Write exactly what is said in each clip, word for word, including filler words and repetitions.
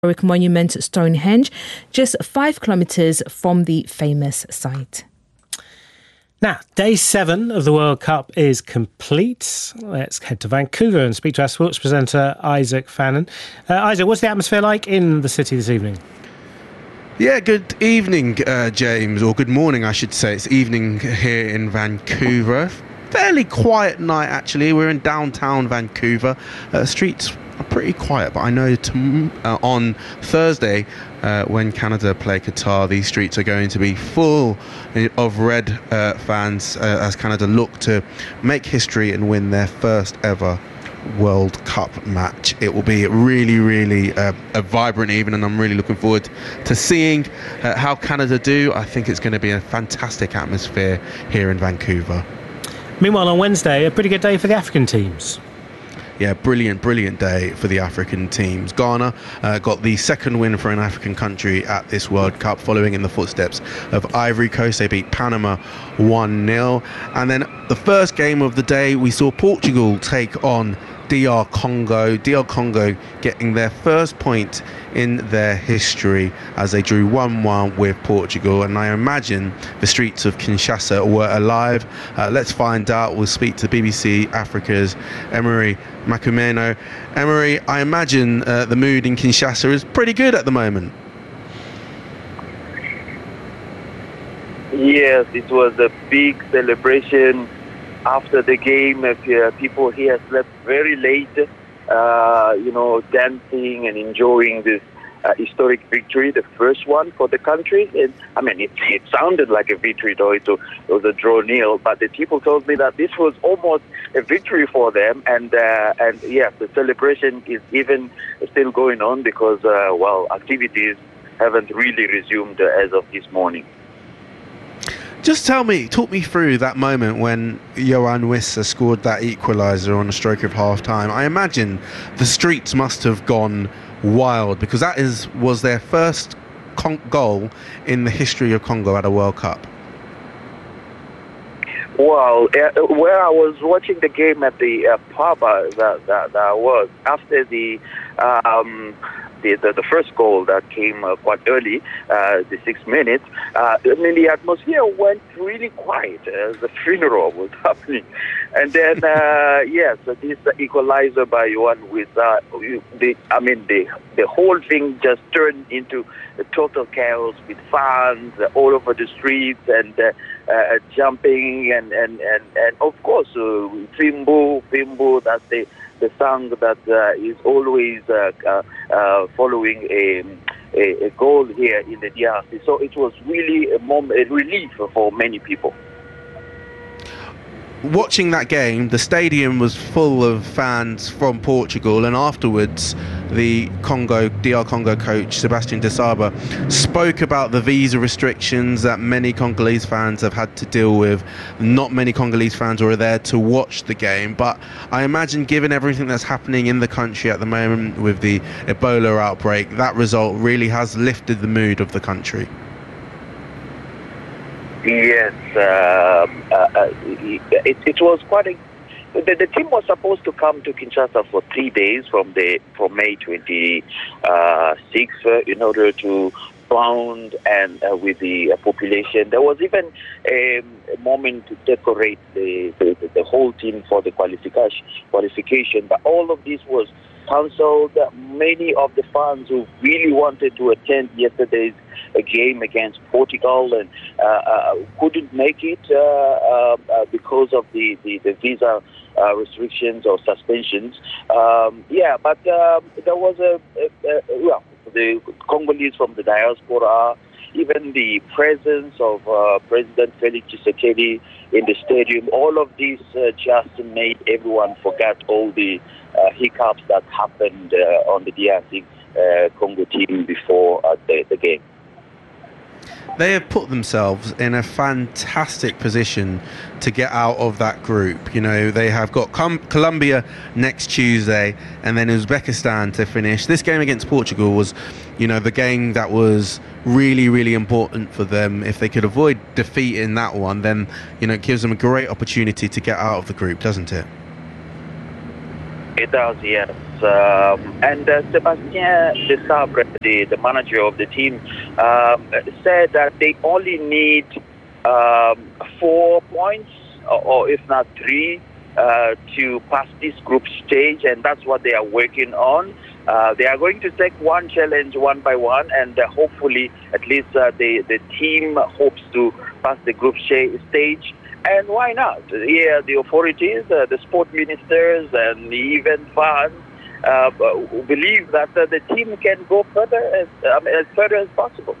historic monument Stonehenge, just five kilometres from the famous site. Now, day seven of the World Cup is complete. Let's head to Vancouver and speak to our sports presenter, Isaac Fannin. Uh, Isaac, what's the atmosphere like in the city this evening? Yeah, good evening, uh, James, or good morning, I should say. It's evening here in Vancouver. Fairly quiet night, actually. We're in downtown Vancouver. Uh, streets are pretty quiet, but I know to, uh, on Thursday, uh, when Canada play Qatar, these streets are going to be full of red uh, fans uh, as Canada look to make history and win their first ever World Cup match. It will be really, really uh, a vibrant evening, and I'm really looking forward to seeing uh, how Canada do. I think it's going to be a fantastic atmosphere here in Vancouver. Meanwhile, on Wednesday, a pretty good day for the African teams. Yeah, brilliant, brilliant day for the African teams. Ghana uh, got the second win for an African country at this World Cup, following in the footsteps of Ivory Coast. They beat Panama one nil. And then the first game of the day, we saw Portugal take on D R Congo. D R Congo getting their first point in their history as they drew one one with Portugal. And I imagine the streets of Kinshasa were alive. Uh, let's find out. We'll speak to B B C Africa's Emery Makumeno. Emery, I imagine uh, the mood in Kinshasa is pretty good at the moment. Yes, it was a big celebration after the game. Uh, people here slept very late, uh, you know, dancing and enjoying this uh, historic victory, the first one for the country. And I mean, it, it sounded like a victory, though it, it was a draw nil. But the people told me that this was almost a victory for them. And uh, and yes, the celebration is even still going on because, uh, well, activities haven't really resumed uh, as of this morning. Just tell me, talk me through that moment when Yoane Wissa scored that equaliser on a stroke of half-time. I imagine the streets must have gone wild because that is was their first con- goal in the history of Congo at a World Cup. Well, uh, where I was watching the game at the uh, pub uh, that, that, that was, after the... Um, The, the, the first goal that came uh, quite early, uh, the sixth minute, uh, I mean, the atmosphere went really quiet as the funeral was happening. And then, uh, yes, this equalizer by Yoane Wissa, the, I mean, the, the whole thing just turned into a total chaos with fans all over the streets and uh, uh, jumping and, and, and, and, of course, uh, Fimbo, Fimbo, that's the the song that uh, is always uh, uh, uh, following a, a, a goal here in the D R C. So it was really a, moment, a relief for many people. Watching that game, the stadium was full of fans from Portugal, and afterwards the Congo, D R Congo coach Sebastian de Saba spoke about the visa restrictions that many Congolese fans have had to deal with. Not many Congolese fans were there to watch the game, but I imagine given everything that's happening in the country at the moment with the Ebola outbreak, that result really has lifted the mood of the country. Yes, um, uh, uh, it, it was quite a... The, the team was supposed to come to Kinshasa for three days from the from May twenty-sixth uh, in order to bond and uh, with the uh, population. There was even a, a moment to decorate the, the, the whole team for the qualification, qualification, but all of this was cancelled. Many of the fans who really wanted to attend yesterday's a game against Portugal and uh, uh, couldn't make it uh, uh, because of the, the, the visa uh, restrictions or suspensions. Um, yeah, but um, there was a, a, a, well, the Congolese from the diaspora, even the presence of uh, President Felix Tshisekedi in the stadium, all of this uh, just made everyone forget all the uh, hiccups that happened uh, on the D R C uh, Congo team before uh, the, the game. They have put themselves in a fantastic position to get out of that group. You know, they have got Com- Colombia next Tuesday and then Uzbekistan to finish. This game against Portugal was, you know, the game that was really, really important for them. If they could avoid defeat in that one, then, you know, it gives them a great opportunity to get out of the group, doesn't it? It does, yes. Um, and uh, Sébastien Desabre, the, the manager of the team, um, said that they only need um, four points, or, or if not three, uh, to pass this group stage, and that's what they are working on. Uh, they are going to take one challenge one by one, and uh, hopefully, at least uh, the, the team hopes to pass the group stage. And why not? Here, the authorities, uh, the sport ministers, and even fans uh, believe that uh, the team can go further as, um, as further as possible.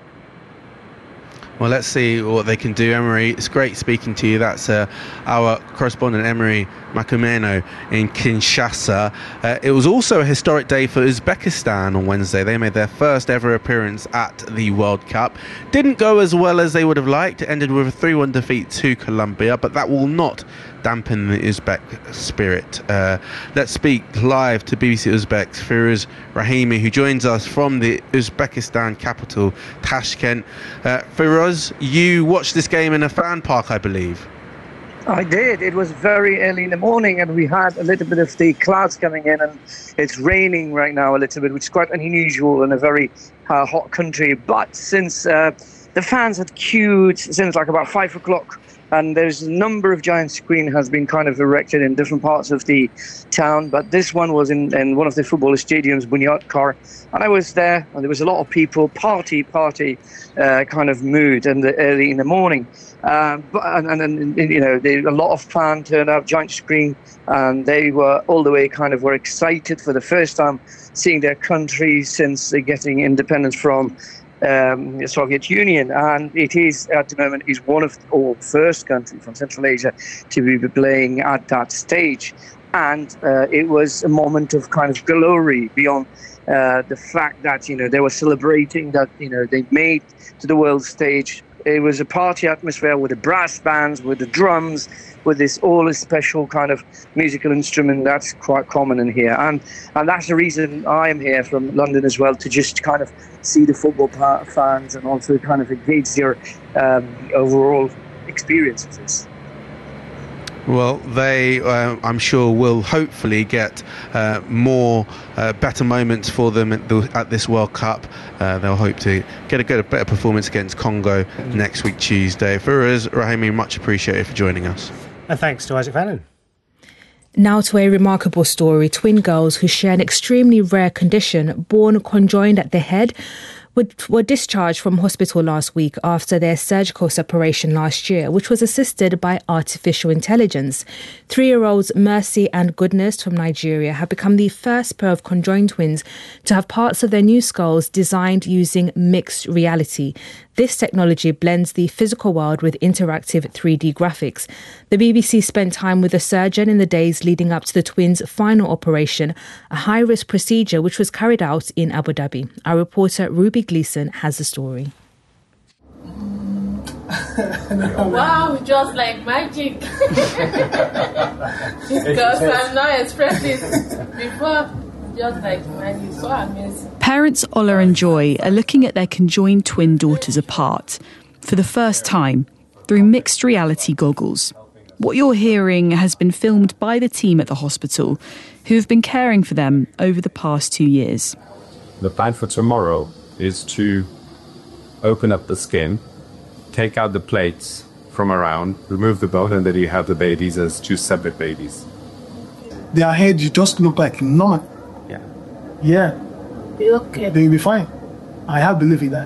Well, let's see what they can do, Emery. It's great speaking to you. That's uh, our correspondent, Emery Makumeno, in Kinshasa. Uh, it was also a historic day for Uzbekistan on Wednesday. They made their first ever appearance at the World Cup. Didn't go as well as they would have liked. It ended with a three one defeat to Colombia, but that will not dampen the Uzbek spirit. Uh, let's speak live to B B C Uzbek's Firouz Rahimi, who joins us from the Uzbekistan capital, Tashkent. Uh, Firouz, you watched this game in a fan park, I believe. I did. It was very early in the morning, and we had a little bit of the clouds coming in, and it's raining right now a little bit, which is quite unusual in a very uh, hot country. But since uh, the fans had queued since like about five o'clock, and there's a number of giant screen has been kind of erected in different parts of the town, but this one was in, in one of the football stadiums, Bunyodkar, and I was there, and there was a lot of people, party, party uh, kind of mood, and the, early in the morning. Um, but and then you know, they, a lot of fans turned up, giant screen, and they were all the way kind of were excited for the first time seeing their country since getting independence from Um, the Soviet Union, and it is at the moment is one of the or first country from Central Asia to be playing at that stage, and uh, it was a moment of kind of glory beyond uh, the fact that you know they were celebrating that you know they made to the world stage. It was a party atmosphere with the brass bands, with the drums, with this all a special kind of musical instrument that's quite common in here. And and that's the reason I am here from London as well, to just kind of see the football fans and also kind of engage their um, overall experience of this. Well, they, uh, I'm sure, will hopefully get uh, more uh, better moments for them at, the, at this World Cup. Uh, they'll hope to get a, get a better performance against Congo next week, Tuesday. Firouz Rahimi, much appreciated for joining us. And thanks to Isaac Fannin. Now to a remarkable story. Twin girls who share an extremely rare condition, born conjoined at the head, were discharged from hospital last week after their surgical separation last year, which was assisted by artificial intelligence. Three-year-olds Mercy and Goodness from Nigeria have become the first pair of conjoined twins to have parts of their new skulls designed using mixed reality. This technology blends the physical world with interactive three D graphics. The B B C spent time with a surgeon in the days leading up to the twins' final operation, a high-risk procedure which was carried out in Abu Dhabi. Our reporter Ruby Gleason has the story. Wow, just like magic. Because I'm not expressing before. Just like magic, so amazing. Parents Ola and Joy are looking at their conjoined twin daughters apart for the first time through mixed reality goggles. What you're hearing has been filmed by the team at the hospital who have been caring for them over the past two years. The plan for tomorrow is to open up the skin, take out the plates from around, remove the bone, and then you have the babies as two separate babies. Their head just look like none. Yeah. Yeah. Be okay. They'll be fine. I have belief in that.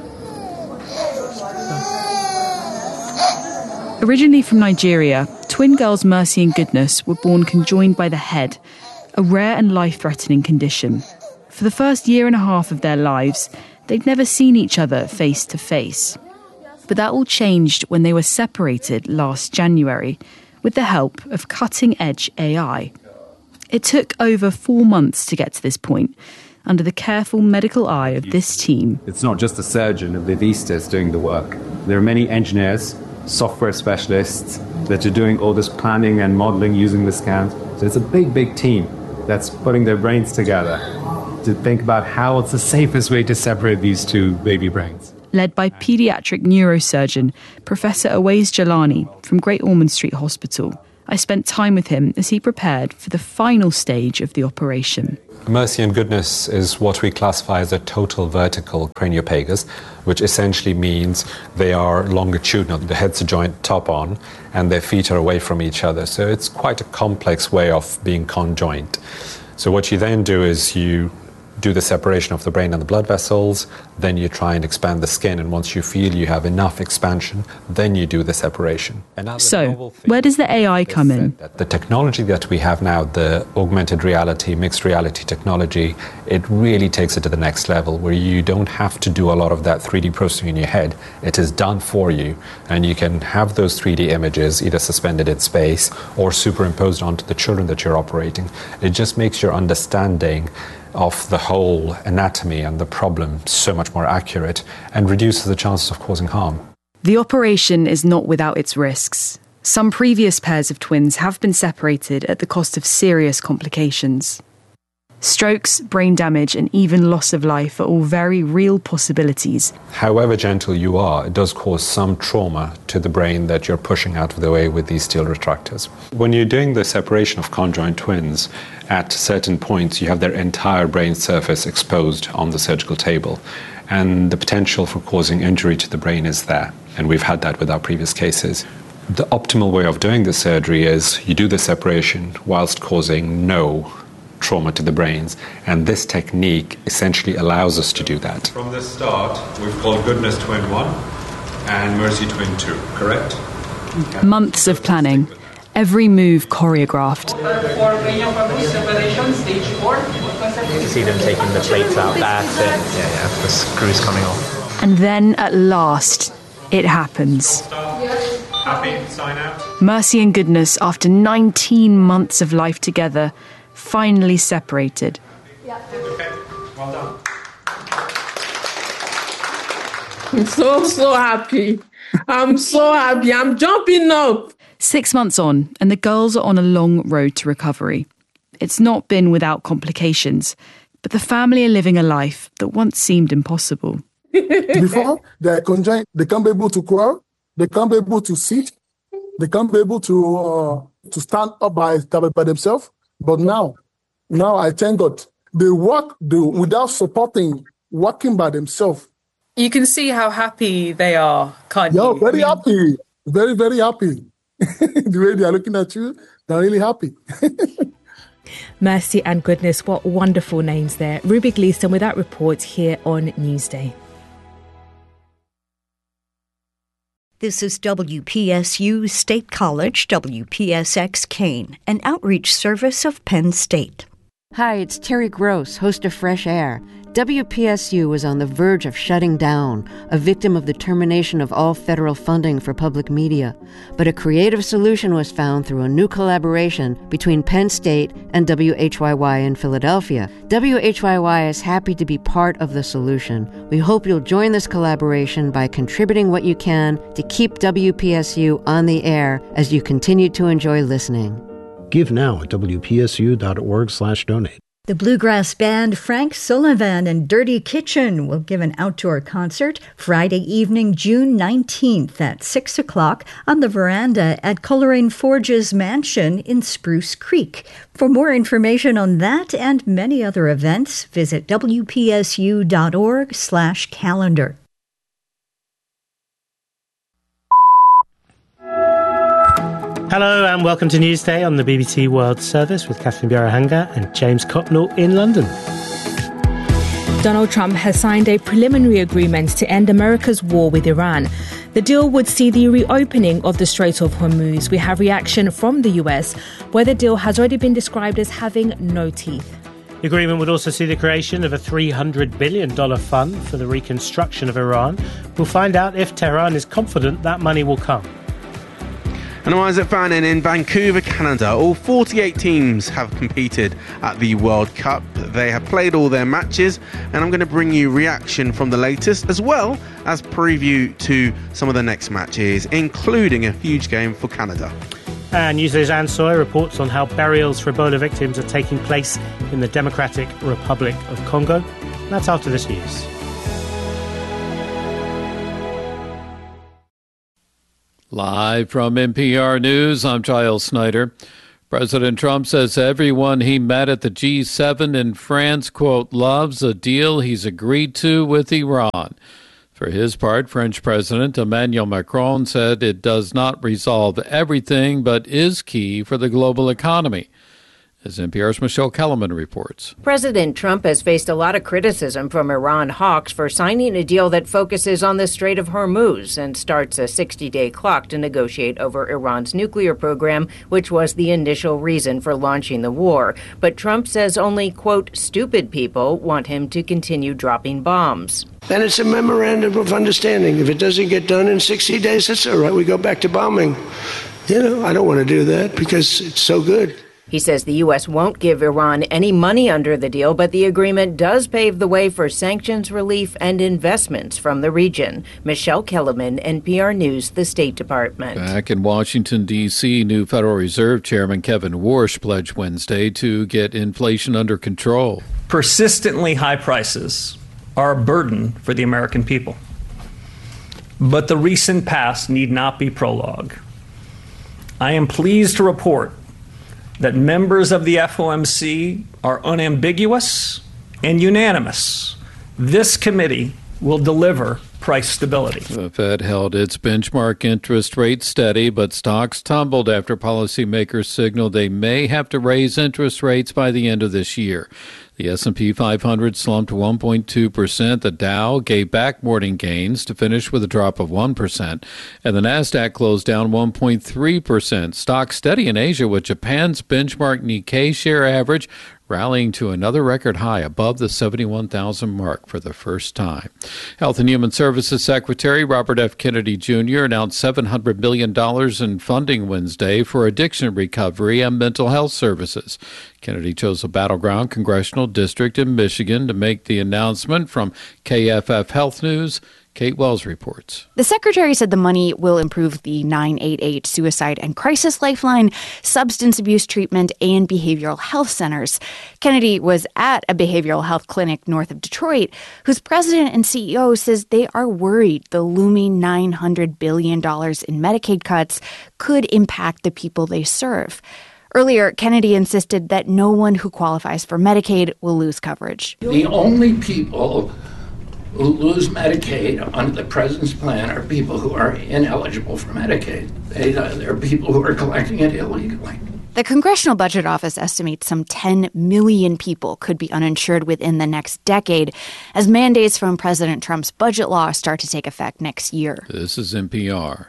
Originally from Nigeria, twin girls Mercy and Goodness were born conjoined by the head, a rare and life-threatening condition. For the first year and a half of their lives, they'd never seen each other face to face. But that all changed when they were separated last January with the help of cutting-edge A I. It took over four months to get to this point, under the careful medical eye of this team. It's not just the surgeon of the Vistas doing the work. There are many engineers, software specialists that are doing all this planning and modeling using the scans. So it's a big, big team that's putting their brains together to think about how it's the safest way to separate these two baby brains. Led by paediatric neurosurgeon Professor Awais Jalani from Great Ormond Street Hospital. I spent time with him as he prepared for the final stage of the operation. Mercy and Goodness is what we classify as a total vertical craniopagus, which essentially means they are longitudinal. The head's a joint top on, and their feet are away from each other. So it's quite a complex way of being conjoint. So what you then do is you do the separation of the brain and the blood vessels, then you try and expand the skin, and once you feel you have enough expansion, then you do the separation. So, where does the A I come in? The technology that we have now, the augmented reality, mixed reality technology, it really takes it to the next level, where you don't have to do a lot of that three D processing in your head. It is done for you, and you can have those three D images either suspended in space or superimposed onto the children that you're operating. It just makes your understanding of the whole anatomy and the problem so much more accurate and reduces the chances of causing harm. The operation is not without its risks. Some previous pairs of twins have been separated at the cost of serious complications. Strokes, brain damage, and even loss of life are all very real possibilities. However gentle you are, it does cause some trauma to the brain that you're pushing out of the way with these steel retractors. When you're doing the separation of conjoined twins, at certain points you have their entire brain surface exposed on the surgical table, and the potential for causing injury to the brain is there, and we've had that with our previous cases. The optimal way of doing the surgery is you do the separation whilst causing no trauma to the brains, and this technique essentially allows us to do that. From the start, we've called Goodness Twin one and Mercy Twin two, correct? Okay. Months of planning, every move choreographed. You see them taking the plates out, that's it. Yeah, yeah, the screws coming off. And then at last, it happens. Happy, sign out. Mercy and Goodness, after nineteen months of life together, finally separated. Yeah. Okay, well done. I'm so, so happy. I'm so happy. I'm jumping up. Six months on, and the girls are on a long road to recovery. It's not been without complications, but the family are living a life that once seemed impossible. Before, they're conjoined, they can't be able to crawl, they can't be able to sit, they can't be able to uh, to stand up by, by themselves. But now, now I thank God, they walk they, without supporting, walking by themselves. You can see how happy they are, can't yeah, you? Yeah, very I mean... happy, very, very happy. The way they are looking at you, they're really happy. Mercy and Goodness, what wonderful names there. Ruby Gleeson with that report here on Newsday. This is W P S U State College, W P S X Kane, an outreach service of Penn State. Hi, it's Terry Gross, host of Fresh Air. W P S U was on the verge of shutting down, a victim of the termination of all federal funding for public media. But a creative solution was found through a new collaboration between Penn State and W H Y Y in Philadelphia. W H Y Y is happy to be part of the solution. We hope you'll join this collaboration by contributing what you can to keep W P S U on the air as you continue to enjoy listening. Give now at W P S U dot org slash donate. The bluegrass band Frank Sullivan and Dirty Kitchen will give an outdoor concert Friday evening, June nineteenth at six o'clock on the veranda at Coleraine Forge's mansion in Spruce Creek. For more information on that and many other events, visit W P S U dot org slash calendar. Hello and welcome to Newsday on the B B C World Service with Catherine Bierahanga and James Copnall in London. Donald Trump has signed a preliminary agreement to end America's war with Iran. The deal would see the reopening of the Strait of Hormuz. We have reaction from the U S, where the deal has already been described as having no teeth. The agreement would also see the creation of a three hundred billion dollars fund for the reconstruction of Iran. We'll find out if Tehran is confident that money will come. And I'm Isaac Fannin in Vancouver, Canada. All forty-eight teams have competed at the World Cup. They have played all their matches, and I'm going to bring you reaction from the latest, as well as preview to some of the next matches, including a huge game for Canada. And Newsday's Anne Sawyer reports on how burials for Ebola victims are taking place in the Democratic Republic of Congo. That's after this news. Live from N P R News, I'm Giles Snyder. President Trump says everyone he met at the G seven in France, quote, loves a deal he's agreed to with Iran. For his part, French President Emmanuel Macron said it does not resolve everything, but is key for the global economy. As N P R's Michelle Kellerman reports. President Trump has faced a lot of criticism from Iran hawks for signing a deal that focuses on the Strait of Hormuz and starts a sixty-day clock to negotiate over Iran's nuclear program, which was the initial reason for launching the war. But Trump says only, quote, stupid people want him to continue dropping bombs. Then it's a memorandum of understanding. If it doesn't get done in sixty days, that's all right. We go back to bombing. You know, I don't want to do that because it's so good. He says the U S won't give Iran any money under the deal, but the agreement does pave the way for sanctions relief and investments from the region. Michelle Kellerman, N P R News, the State Department. Back in Washington, D C, new Federal Reserve Chairman Kevin Warsh pledged Wednesday to get inflation under control. Persistently high prices are a burden for the American people. But the recent past need not be prologue. I am pleased to report that members of the F O M C are unambiguous and unanimous. This committee will deliver price stability. The Fed held its benchmark interest rate steady, but stocks tumbled after policymakers signaled they may have to raise interest rates by the end of this year. The S and P five hundred slumped one point two percent. The Dow gave back morning gains to finish with a drop of one percent. And the Nasdaq closed down one point three percent. Stocks steady in Asia, with Japan's benchmark Nikkei share average rallying to another record high above the seventy-one thousand mark for the first time. Health and Human Services Secretary Robert F. Kennedy Junior announced seven hundred million dollars in funding Wednesday for addiction recovery and mental health services. Kennedy chose a battleground congressional district in Michigan to make the announcement. From K F F Health News, Kate Wells reports. The secretary said the money will improve the nine eight eight Suicide and Crisis Lifeline, substance abuse treatment, and behavioral health centers. Kennedy was at a behavioral health clinic north of Detroit, whose president and C E O says they are worried the looming nine hundred billion dollars in Medicaid cuts could impact the people they serve. Earlier, Kennedy insisted that no one who qualifies for Medicaid will lose coverage. The only people who lose Medicaid under the president's plan are people who are ineligible for Medicaid. They, uh, they're people who are collecting it illegally. The Congressional Budget Office estimates some ten million people could be uninsured within the next decade as mandates from President Trump's budget law start to take effect next year. This is N P R.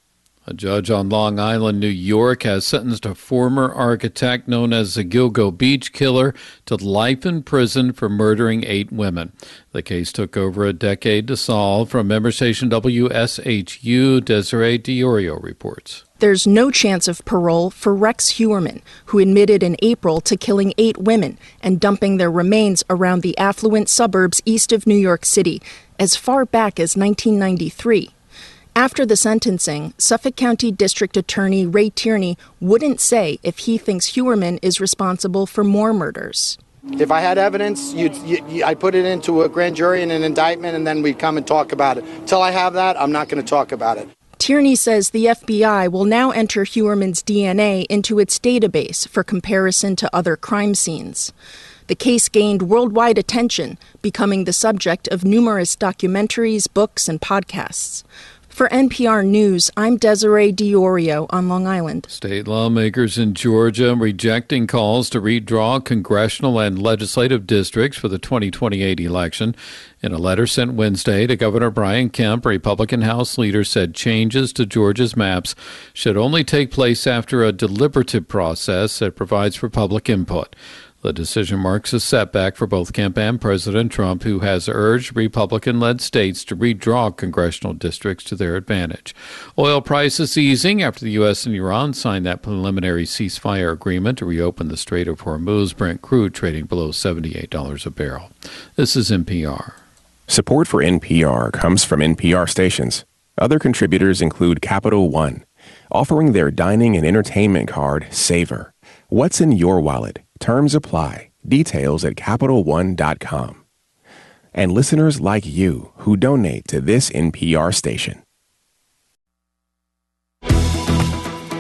A judge on Long Island, New York, has sentenced a former architect known as the Gilgo Beach Killer to life in prison for murdering eight women. The case took over a decade to solve. From member station W S H U, Desiree DiOrio reports. There's no chance of parole for Rex Heuermann, who admitted in April to killing eight women and dumping their remains around the affluent suburbs east of New York City as far back as nineteen ninety-three. After the sentencing, Suffolk County District Attorney Ray Tierney wouldn't say if he thinks Heuermann is responsible for more murders. If I had evidence, you'd, you, you, I'd put it into a grand jury and an indictment, and then we'd come and talk about it. Until I have that, I'm not going to talk about it. Tierney says the F B I will now enter Heuermann's D N A into its database for comparison to other crime scenes. The case gained worldwide attention, becoming the subject of numerous documentaries, books, and podcasts. For N P R News, I'm Desiree DiOrio on Long Island. State lawmakers in Georgia rejecting calls to redraw congressional and legislative districts for the twenty twenty-eight election. In a letter sent Wednesday to Governor Brian Kemp, Republican House leader said changes to Georgia's maps should only take place after a deliberative process that provides for public input. The decision marks a setback for both Kemp and President Trump, who has urged Republican-led states to redraw congressional districts to their advantage. Oil prices easing after the U S and Iran signed that preliminary ceasefire agreement to reopen the Strait of Hormuz. Brent crude trading below seventy-eight dollars a barrel. This is N P R. Support for N P R comes from N P R stations. Other contributors include Capital One, offering their dining and entertainment card, Savor. What's in your wallet? Terms apply. Details at Capital One dot com. And listeners like you who donate to this N P R station.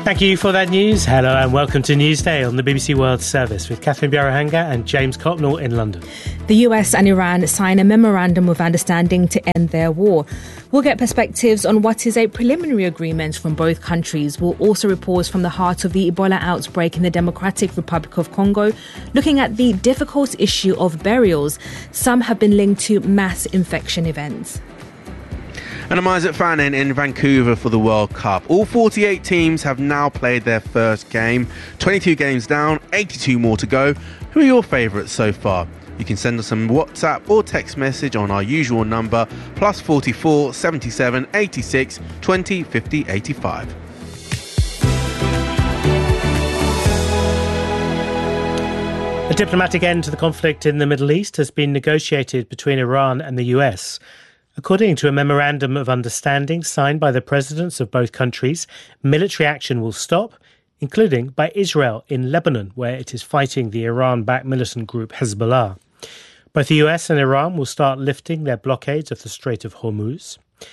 Thank you for that news. Hello and welcome to Newsday on the B B C World Service with Catherine Bjarahanga and James Copnall in London. The U S and Iran sign a memorandum of understanding to end their war. We'll get perspectives on what is a preliminary agreement from both countries. We'll also report from the heart of the Ebola outbreak in the Democratic Republic of Congo, looking at the difficult issue of burials. Some have been linked to mass infection events. And I'm Isaac Fannin in Vancouver for the World Cup. All forty-eight teams have now played their first game. twenty-two games down, eighty-two more to go. Who are your favourites so far? You can send us some WhatsApp or text message on our usual number, plus forty-four, seventy-seven, eighty-six, twenty, fifty, eighty-five. A diplomatic end to the conflict in the Middle East has been negotiated between Iran and the U S. According to a memorandum of understanding signed by the presidents of both countries, military action will stop, including by Israel in Lebanon, where it is fighting the Iran-backed militant group Hezbollah. Both the U S and Iran will start lifting their blockades of the Strait of Hormuz.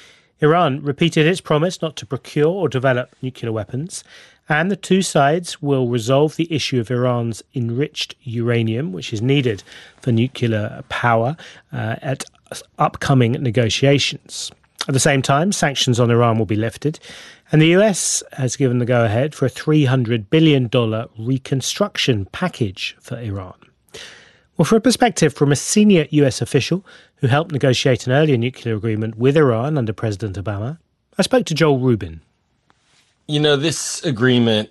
Iran repeated its promise not to procure or develop nuclear weapons, and the two sides will resolve the issue of Iran's enriched uranium, which is needed for nuclear power, uh, at upcoming negotiations. At the same time, sanctions on Iran will be lifted, and the U S has given the go-ahead for a three hundred billion dollars reconstruction package for Iran. Well, for a perspective from a senior U S official who helped negotiate an earlier nuclear agreement with Iran under President Obama, I spoke to Joel Rubin. You know, this agreement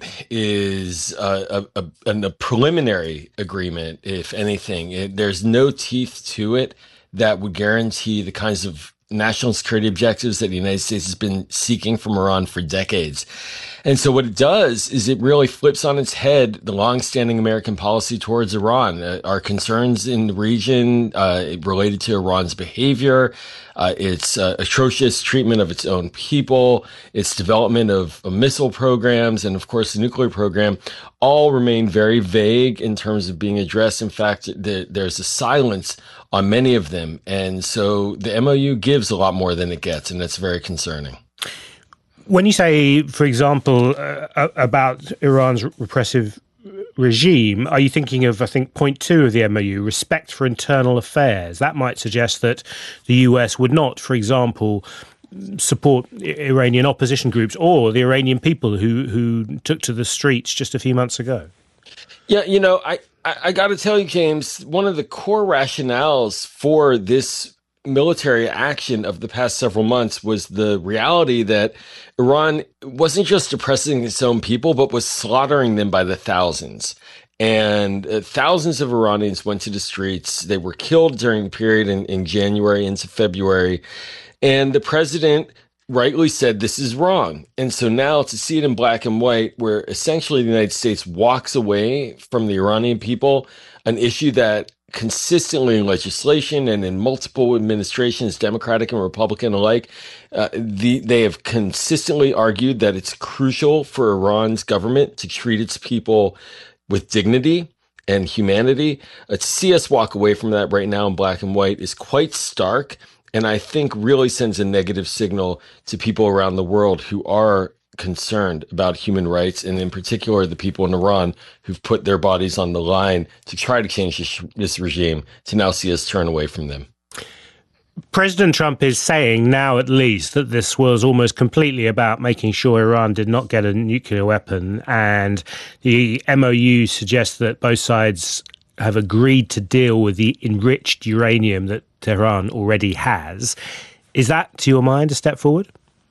is a, a, a, a preliminary agreement, if anything. It, there's no teeth to it that would guarantee the kinds of national security objectives that the United States has been seeking from Iran for decades. And so what it does is it really flips on its head the longstanding American policy towards Iran. Uh, our concerns in the region uh, related to Iran's behavior, uh, its uh, atrocious treatment of its own people, its development of, of missile programs, and of course the nuclear program, all remain very vague in terms of being addressed. In fact, the, there's a silence on many of them. And so the M O U gives a lot more than it gets, and that's very concerning. When you say, for example, uh, about Iran's repressive regime, are you thinking of, I think, point two of the M O U, respect for internal affairs? That might suggest that the U S would not, for example, support Iranian opposition groups or the Iranian people who, who took to the streets just a few months ago. Yeah, you know, I, I, I got to tell you, James, one of the core rationales for this military action of the past several months was the reality that Iran wasn't just oppressing its own people, but was slaughtering them by the thousands. And uh, thousands of Iranians went to the streets. They were killed during the period in, in January into February. And the president rightly said this is wrong. And so now to see it in black and white, where essentially the United States walks away from the Iranian people, an issue that consistently in legislation and in multiple administrations, Democratic and Republican alike, uh, the, they have consistently argued that it's crucial for Iran's government to treat its people with dignity and humanity. Uh, to see us walk away from that right now in black and white is quite stark, and I think really sends a negative signal to people around the world who are concerned about human rights, and in particular the people in Iran who've put their bodies on the line to try to change this, this regime, to now see us turn away from them. President Trump is saying now at least that this was almost completely about making sure Iran did not get a nuclear weapon, and the M O U suggests that both sides have agreed to deal with the enriched uranium that Tehran already has. Is that, to your mind, a step forward?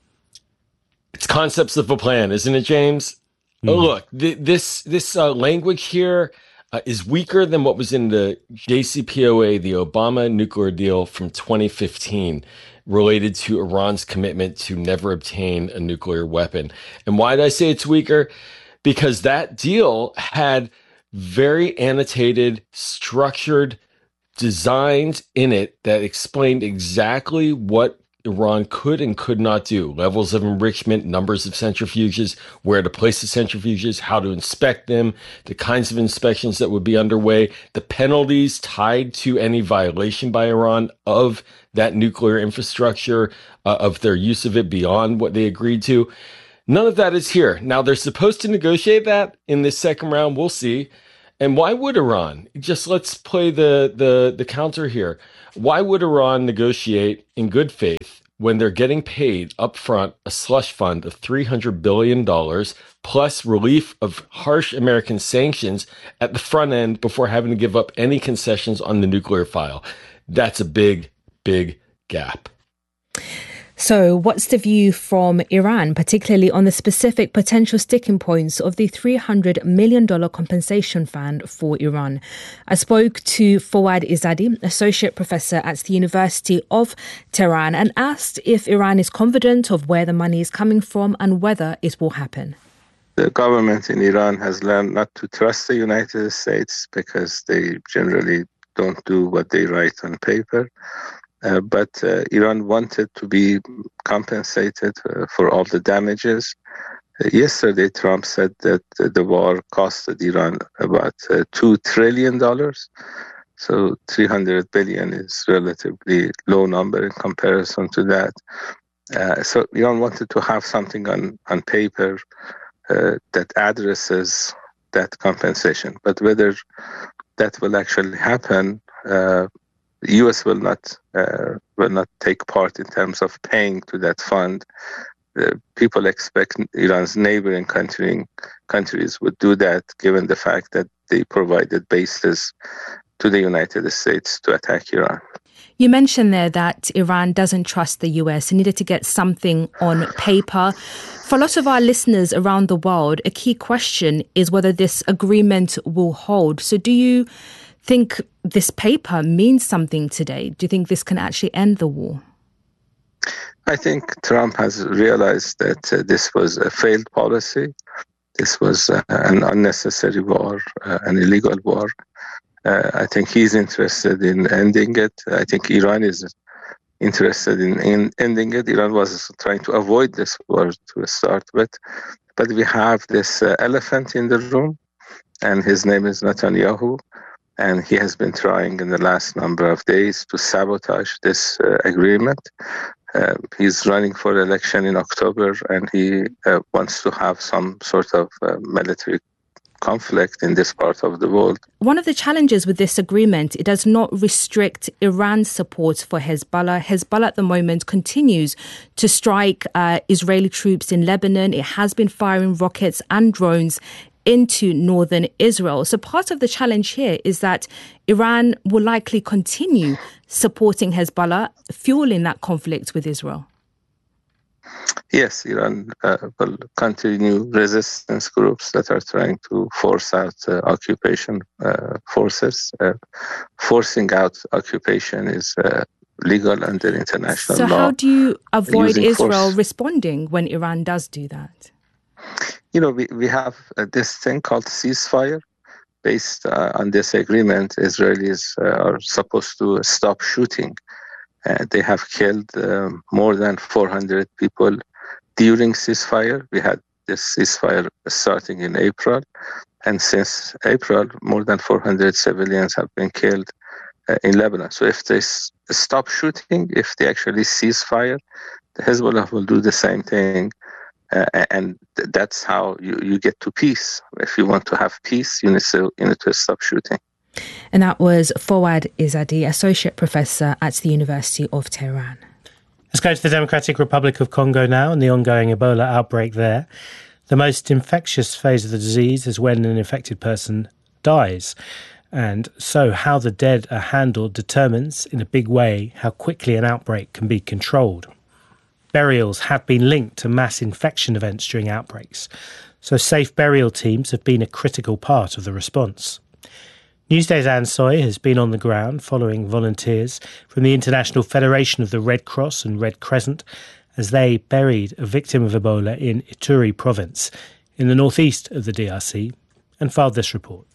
It's concepts of a plan, isn't it, James? Mm. Oh, look, th- this this uh, language here uh, is weaker than what was in the J C P O A, the Obama nuclear deal from twenty fifteen, related to Iran's commitment to never obtain a nuclear weapon. And why did I say it's weaker? Because that deal had very annotated, structured designs in it that explained exactly what Iran could and could not do. Levels of enrichment, numbers of centrifuges, where to place the centrifuges, how to inspect them, the kinds of inspections that would be underway, the penalties tied to any violation by Iran of that nuclear infrastructure, uh, of their use of it beyond what they agreed to. None of that is here. Now, they're supposed to negotiate that in this second round. We'll see. And why would Iran? Just let's play the, the, the counter here. Why would Iran negotiate in good faith when they're getting paid upfront a slush fund of three hundred billion dollars plus relief of harsh American sanctions at the front end before having to give up any concessions on the nuclear file? That's a big, big gap. So what's the view from Iran, particularly on the specific potential sticking points of the three hundred million dollars compensation fund for Iran? I spoke to Fawad Izadi, Associate Professor at the University of Tehran, and asked if Iran is confident of where the money is coming from and whether it will happen. The government in Iran has learned not to trust the United States because they generally don't do what they write on paper. Uh, but uh, Iran wanted to be compensated uh, for all the damages. Uh, yesterday, Trump said that uh, the war costed Iran about uh, two trillion dollars. So three hundred billion dollars is relatively low number in comparison to that. Uh, so Iran wanted to have something on, on paper uh, that addresses that compensation. But whether that will actually happen, uh, the U S will not uh, will not take part in terms of paying to that fund. Uh, people expect Iran's neighboring country, countries would do that, given the fact that they provided bases to the United States to attack Iran. You mentioned there that Iran doesn't trust the U S and needed to get something on paper. For a lot of our listeners around the world, a key question is whether this agreement will hold. So do you think this paper means something today? Do you think this can actually end the war? I think Trump has realized that uh, this was a failed policy. This was uh, an unnecessary war, uh, an illegal war. Uh, I think he's interested in ending it. I think Iran is interested in, in ending it. Iran was trying to avoid this war to start with. But we have this uh, elephant in the room, and his name is Netanyahu. And he has been trying in the last number of days to sabotage this uh, agreement. Uh, he's running for election in October, and he uh, wants to have some sort of uh, military conflict in this part of the world. One of the challenges with this agreement, it does not restrict Iran's support for Hezbollah. Hezbollah at the moment continues to strike uh, Israeli troops in Lebanon. It has been firing rockets and drones into northern Israel. So part of the challenge here is that Iran will likely continue supporting Hezbollah, fueling that conflict with Israel. Yes, Iran uh, will continue resistance groups that are trying to force out uh, occupation uh, forces. Uh, forcing out occupation is uh, legal under international so law. So how do you avoid Israel force. responding when Iran does do that? You know, we, we have uh, this thing called ceasefire. Based uh, on this agreement, Israelis uh, are supposed to stop shooting. Uh, they have killed uh, more than four hundred people during ceasefire. We had this ceasefire starting in April. And since April, more than four hundred civilians have been killed uh, in Lebanon. So if they s- stop shooting, if they actually cease fire, the Hezbollah will do the same thing. Uh, and th- that's how you, you get to peace. If you want to have peace, you need to, you need to stop shooting. And that was Fawad Izadi, Associate Professor at the University of Tehran. Let's go to the Democratic Republic of Congo now and the ongoing Ebola outbreak there. The most infectious phase of the disease is when an infected person dies. And so how the dead are handled determines in a big way how quickly an outbreak can be controlled. Burials have been linked to mass infection events during outbreaks, so safe burial teams have been a critical part of the response. Newsday's Anne Soy has been on the ground following volunteers from the International Federation of the Red Cross and Red Crescent as they buried a victim of Ebola in Ituri province in the northeast of the D R C and filed this report.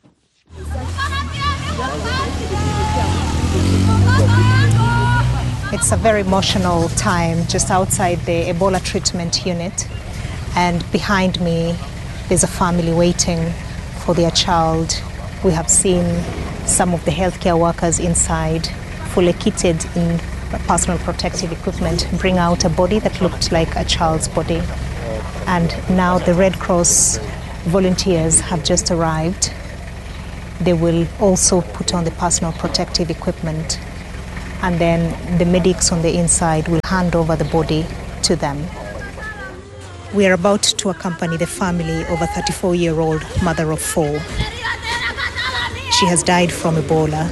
It's a very emotional time just outside the Ebola treatment unit. And behind me, there's a family waiting for their child. We have seen some of the healthcare workers inside, fully kitted in personal protective equipment, bring out a body that looked like a child's body. And now the Red Cross volunteers have just arrived. They will also put on the personal protective equipment, and then the medics on the inside will hand over the body to them. We are about to accompany the family of a thirty-four-year-old mother of four. She has died from Ebola.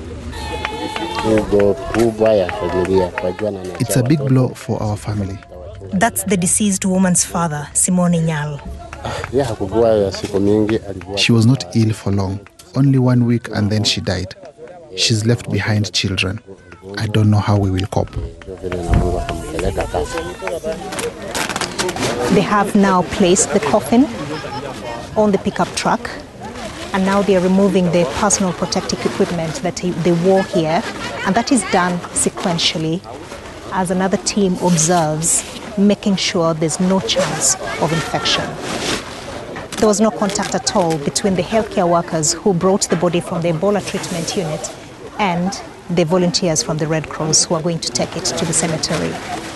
It's a big blow for our family. That's the deceased woman's father, Simone Nyal. She was not ill for long, only one week, and then she died. She's left behind children. I don't know how we will cope. They have now placed the coffin on the pickup truck, and now they are removing the personal protective equipment that they wore here, and that is done sequentially as another team observes, making sure there's no chance of infection. There was no contact at all between the healthcare workers who brought the body from the Ebola treatment unit and the volunteers from the Red Cross who are going to take it to the cemetery.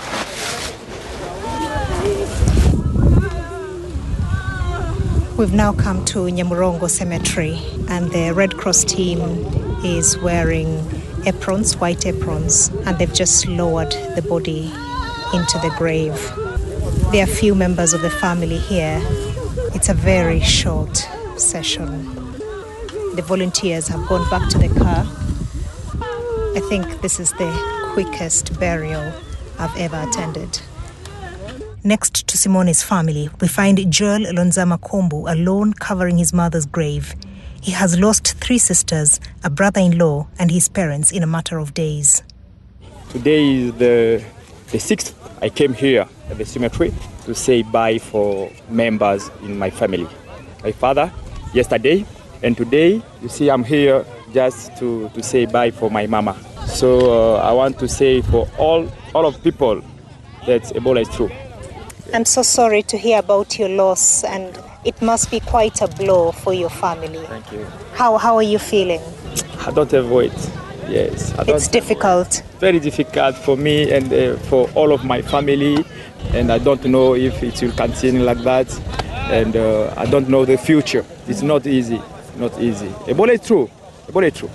We've now come to Nyamurongo Cemetery, and the Red Cross team is wearing aprons, white aprons, and they've just lowered the body into the grave. There are few members of the family here. It's a very short session. The volunteers have gone back to the car. I think this is the quickest burial I've ever attended. Next to Simone's family, we find Joel Lonzama Kombu alone covering his mother's grave. He has lost three sisters, a brother-in-law, and his parents in a matter of days. Today is the, the sixth. I came here at the cemetery to say bye for members in my family. My father, yesterday, and today, you see, I'm here just to, to say bye for my mama. So uh, I want to say for all, all of people that Ebola is true. I'm so sorry to hear about your loss, and it must be quite a blow for your family. Thank you. How how are you feeling? I don't have words. Yes. I don't it's difficult. Very difficult for me and uh, for all of my family, and I don't know if it will continue like that, and uh, I don't know the future. It's not easy. Not easy. Ebola is true. Ebola is true.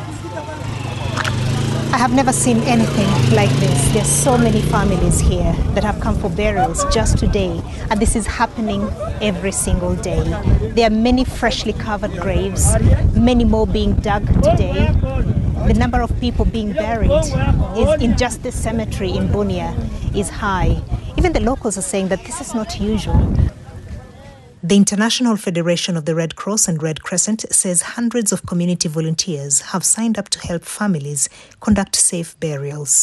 I have never seen anything like this. There's so many families here that have come for burials just today, and this is happening every single day. There are many freshly covered graves, many more being dug today. The number of people being buried is in just this cemetery in Bunia is high. Even the locals are saying that this is not usual. The International Federation of the Red Cross and Red Crescent says hundreds of community volunteers have signed up to help families conduct safe burials.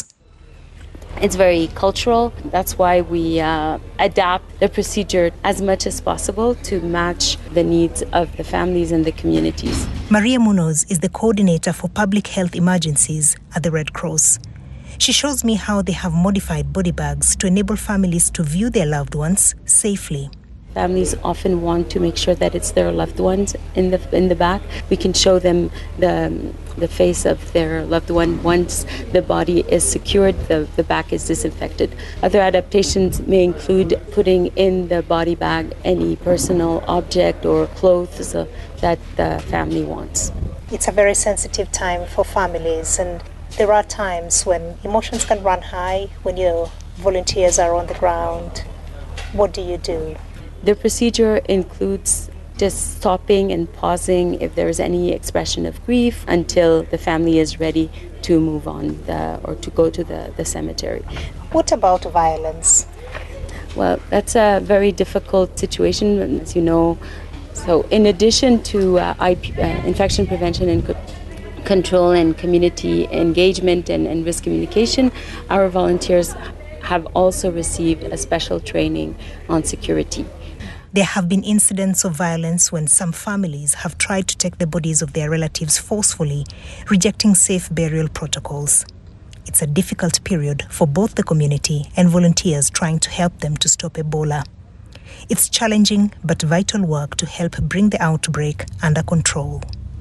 It's very cultural. That's why we uh, adapt the procedure as much as possible to match the needs of the families and the communities. Maria Munoz is the coordinator for public health emergencies at the Red Cross. She shows me how they have modified body bags to enable families to view their loved ones safely. Families often want to make sure that it's their loved ones in the in the back. We can show them the the face of their loved one. Once the body is secured, the, the back is disinfected. Other adaptations may include putting in the body bag any personal object or clothes uh, that the family wants. It's a very sensitive time for families, and there are times when emotions can run high when your volunteers are on the ground. What do you do? The procedure includes just stopping and pausing if there is any expression of grief until the family is ready to move on the, or to go to the, the cemetery. What about violence? Well, that's a very difficult situation, as you know. So in addition to uh, I P, uh, infection prevention and co- control and community engagement and, and risk communication, our volunteers have also received a special training on security. There have been incidents of violence when some families have tried to take the bodies of their relatives forcefully, rejecting safe burial protocols. It's a difficult period for both the community and volunteers trying to help them to stop Ebola. It's challenging but vital work to help bring the outbreak under control.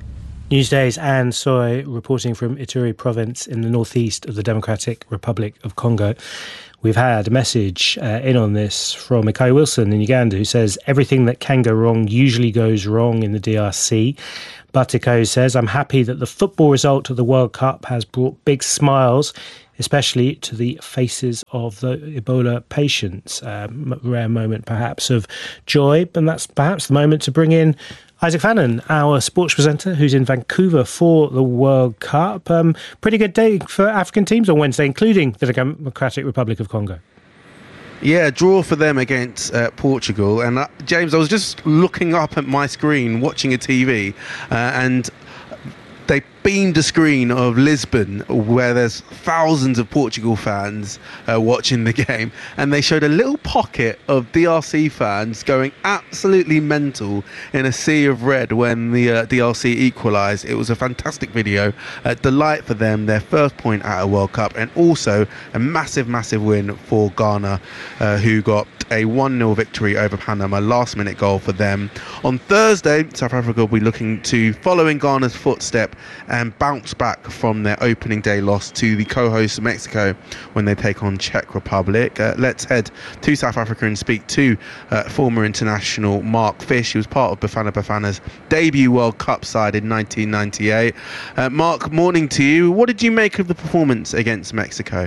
Newsday's Anne Soy reporting from Ituri province in the northeast of the Democratic Republic of Congo. We've had a message uh, in on this from Mikai Wilson in Uganda, who says everything that can go wrong usually goes wrong in the D R C. Batiko says, I'm happy that the football result of the World Cup has brought big smiles, especially to the faces of the Ebola patients. A rare moment, perhaps, of joy. And that's perhaps the moment to bring in Isaac Fannon, our sports presenter, who's in Vancouver for the World Cup. Um, pretty good day for African teams on Wednesday, including the Democratic Republic of Congo. Yeah, draw for them against uh, Portugal. And uh, James, I was just looking up at my screen, watching a T V, uh, and they beamed a screen of Lisbon where there's thousands of Portugal fans uh, watching the game, and they showed a little pocket of D R C fans going absolutely mental in a sea of red when the uh, D R C equalised. It was a fantastic video, a delight for them, their first point at a World Cup, and also a massive, massive win for Ghana, uh, who got a one nil victory over Panama, last minute goal for them. On Thursday, South Africa will be looking to follow in Ghana's footstep and bounce back from their opening day loss to the co-host Mexico when they take on Czech Republic. Uh, let's head to South Africa and speak to uh, former international Mark Fish. He was part of Bafana Bafana's debut World Cup side in nineteen ninety-eight. Uh, Mark, morning to you. What did you make of the performance against Mexico?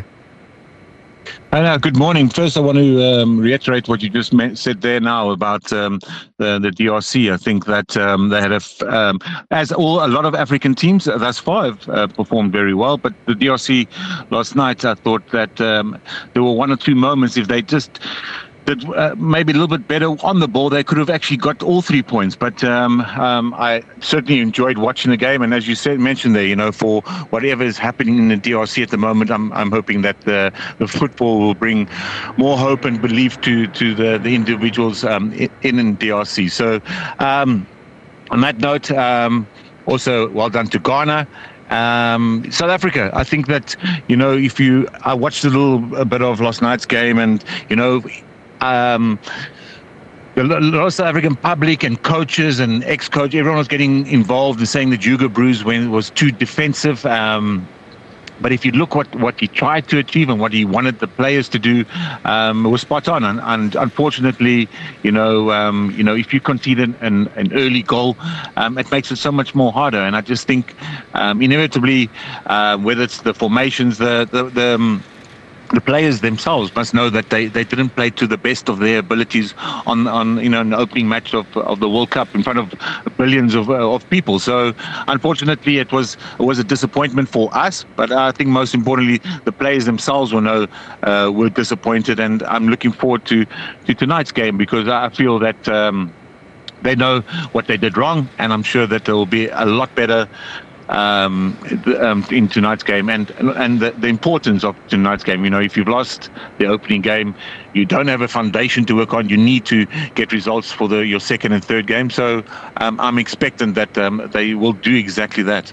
Uh, good morning. First, I want to um, reiterate what you just said there now about um, the, the D R C. I think that um, they had, a, um, as all a lot of African teams thus far have uh, performed very well. But the D R C last night, I thought that um, there were one or two moments, if they just did uh, maybe a little bit better on the ball, they could have actually got all three points. But um, um, I certainly enjoyed watching the game. And as you said, mentioned there, you know, for whatever is happening in the D R C at the moment, I'm I'm hoping that the the football will bring more hope and belief to to the the individuals um, in in D R C. So um, on that note, um, also well done to Ghana. Um, South Africa, I think that, you know, if you, I watched a little a bit of last night's game, and, you know, um, a lot of South African public and coaches and ex-coach, everyone was getting involved in saying the Juga Bruise when it was too defensive. Um, But if you look what what he tried to achieve and what he wanted the players to do, um, it was spot on. And, and unfortunately, you know, um, you know, if you concede an, an, an early goal, um, it makes it so much more harder. And I just think, um, inevitably, uh, whether it's the formations, the the, the um, the players themselves must know that they, they didn't play to the best of their abilities on, on you know an opening match of of the World Cup in front of billions of uh, of people. So unfortunately, it was it was a disappointment for us. But I think most importantly, the players themselves will know uh, were disappointed, and I'm looking forward to to tonight's game because I feel that um, they know what they did wrong, and I'm sure that there will be a lot better Um, um, in tonight's game, and and the, the importance of tonight's game. You know, if you've lost the opening game, you don't have a foundation to work on. You need to get results for the your second and third game. So um, I'm expectant that um, they will do exactly that.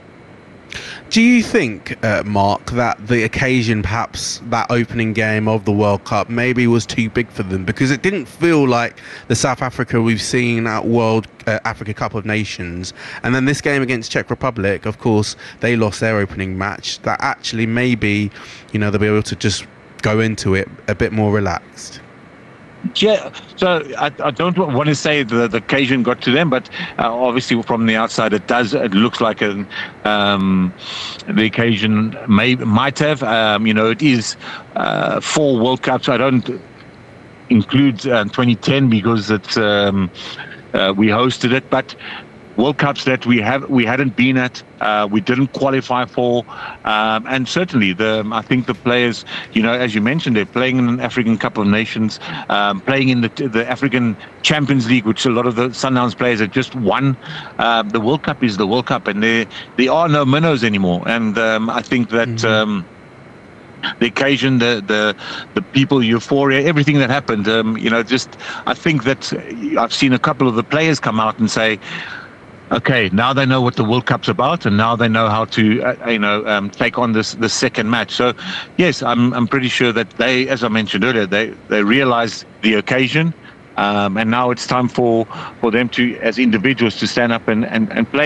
Do you think, uh, Mark, that the occasion, perhaps that opening game of the World Cup, maybe was too big for them? Because it didn't feel like the South Africa we've seen at World uh, Africa Cup of Nations. And then this game against Czech Republic, of course, they lost their opening match. That actually maybe, you know, they'll be able to just go into it a bit more relaxed. Yeah, so I, I don't want to say the, the occasion got to them, but uh, obviously from the outside it does. It looks like an, um, the occasion may might have. Um, you know, it is uh, four World Cups. I don't include uh, twenty ten because it's um, uh, we hosted it, but World Cups that we have we hadn't been at, uh, we didn't qualify for, um, and certainly the I think the players, you know, as you mentioned, they're playing in an African Cup of Nations, um, playing in the the African Champions League, which a lot of the Sundowns players have just won. Uh, the World Cup is the World Cup, and there there are no minnows anymore, and um, I think that. Mm-hmm. Um, The occasion, the the the people, euphoria, everything that happened. Um, you know, just I think that I've seen a couple of the players come out and say, okay, now they know what the World Cup's about, and now they know how to, uh, you know, um, take on this the second match. So, yes, I'm I'm pretty sure that they, as I mentioned earlier, they they realize the occasion, um, and now it's time for for them to, as individuals, to stand up and and and play the,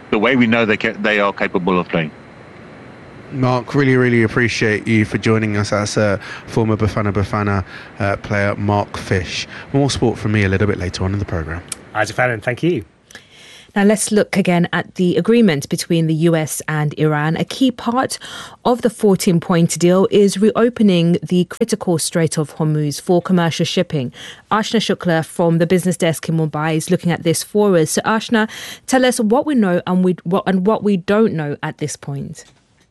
the way we know they ca- they are capable of playing. Mark, really, really appreciate you for joining us as a former Bafana Bafana uh, player, Mark Fish. More sport from me a little bit later on in the programme. Isaac Fallon, thank you. Now let's look again at the agreement between the U S and Iran. A key part of the fourteen-point deal is reopening the critical Strait of Hormuz for commercial shipping. Ashna Shukla from the business desk in Mumbai is looking at this for us. So Ashna, tell us what we know and, we, what, and what we don't know at this point.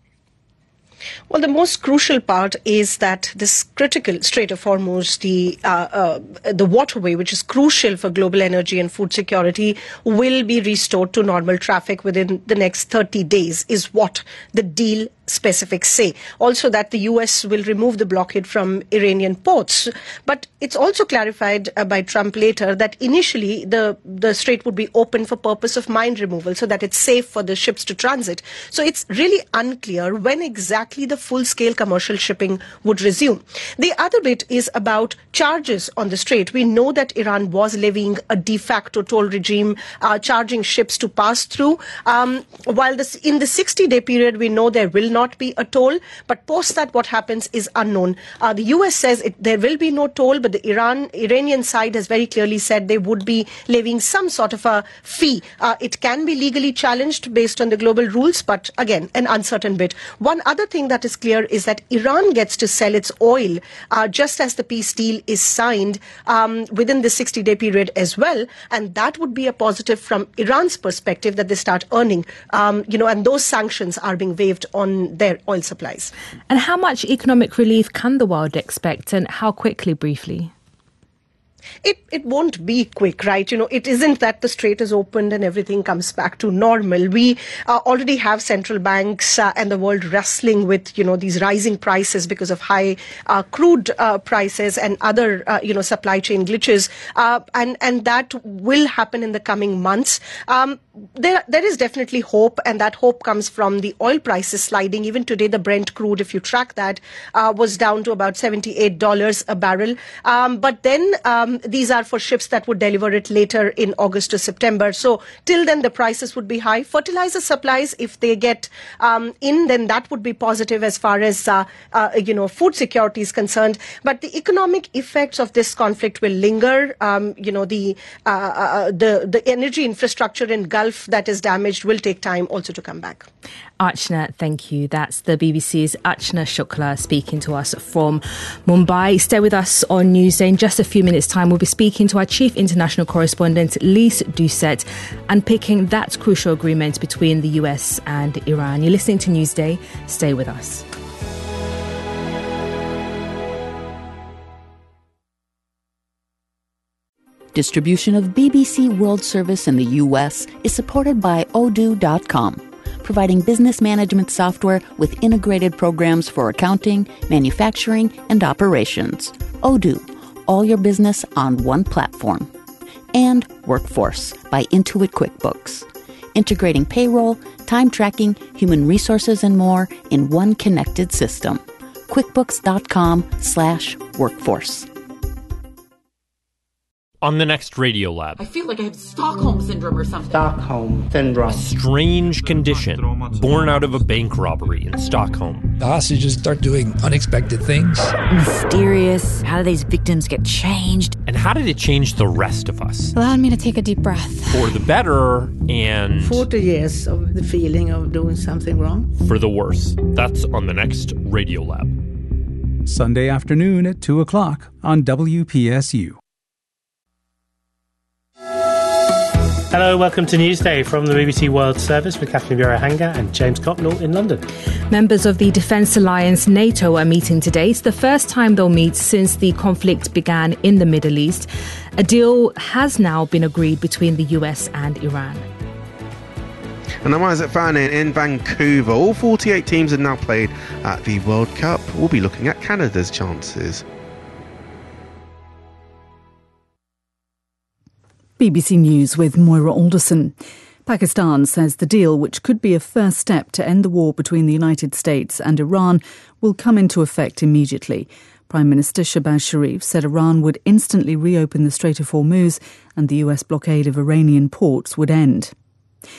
Well, the most crucial part is that this critical Strait of Hormuz, the uh, uh, the waterway, which is crucial for global energy and food security, will be restored to normal traffic within the next thirty days, is what the deal specifics say. Also that the U S will remove the blockade from Iranian ports. But it's also clarified uh, by Trump later that initially the, the strait would be open for purpose of mine removal so that it's safe for the ships to transit. So it's really unclear when exactly the full-scale commercial shipping would resume. The other bit is about charges on the strait. We know that Iran was levying a de facto toll regime, uh, charging ships to pass through. Um, while this, in the sixty-day period, we know there will not be a toll, but post that what happens is unknown. Uh, the U S says it, there will be no toll, but the Iran Iranian side has very clearly said they would be levying some sort of a fee. Uh, it can be legally challenged based on the global rules, but again, an uncertain bit. One other thing that is clear is that Iran gets to sell its oil uh, just as the peace deal is signed um, within the sixty-day period as well, and that would be a positive from Iran's perspective that they start earning, um, you know, and those sanctions are being waived on their oil supplies. And how much economic relief can the world expect, and how quickly, briefly? It it won't be quick, right? You know, it isn't that the strait is opened and everything comes back to normal. We uh, already have central banks uh, and the world wrestling with, you know, these rising prices because of high uh, crude uh, prices and other, uh, you know, supply chain glitches. Uh, and, and that will happen in the coming months. Um, there there is definitely hope, and that hope comes from the oil prices sliding. Even today, the Brent crude, if you track that, uh, was down to about seventy-eight dollars a barrel. Um, but then um, these are for ships that would deliver it later in August to September. So till then, the prices would be high. Fertilizer supplies, if they get um, in, then that would be positive as far as, uh, uh, you know, food security is concerned. But the economic effects of this conflict will linger. Um, you know, the, uh, uh, the, the energy infrastructure in Gulf that is damaged will take time also to come back. Archana, thank you. That's the B B C's Archana Shukla speaking to us from Mumbai. Stay with us on Newsday. In just a few minutes' time, we'll be speaking to our chief international correspondent, Lise Doucette, and picking that crucial agreement between the U S and Iran. You're listening to Newsday. Stay with us. Distribution of B B C World Service in the U S is supported by Odoo dot com, providing business management software with integrated programs for accounting, manufacturing, and operations. Odoo, all your business on one platform. And Workforce by Intuit QuickBooks, integrating payroll, time tracking, human resources, and more in one connected system. QuickBooks dot com slash workforce. On the next Radiolab. I feel like I have Stockholm Syndrome or something. Stockholm Syndrome. A strange condition born out of a bank robbery in Stockholm. The hostages start doing unexpected things. Mysterious. How do these victims get changed? And how did it change the rest of us? Allowed me to take a deep breath. For the better and... forty years of the feeling of doing something wrong. For the worse. That's on the next Radiolab. Sunday afternoon at two o'clock on W P S U. Hello, welcome to Newsday from the B B C World Service with Kathleen Birahanga and James Copnall in London. Members of the Defence Alliance NATO are meeting today. It's the first time they'll meet since the conflict began in the Middle East. A deal has now been agreed between the U S and Iran. And I'm Isaac Fannin in Vancouver. All forty-eight teams have now played at the World Cup. We'll be looking at Canada's chances. B B C News with Moira Alderson. Pakistan says the deal, which could be a first step to end the war between the United States and Iran, will come into effect immediately. Prime Minister Shehbaz Sharif said Iran would instantly reopen the Strait of Hormuz and the U S blockade of Iranian ports would end.